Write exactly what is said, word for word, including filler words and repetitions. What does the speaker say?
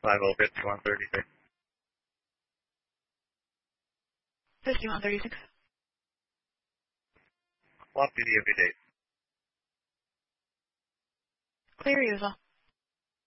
five oh fifty-one thirty-six. fifty-one thirty-six. Swap duty every day. Clear user.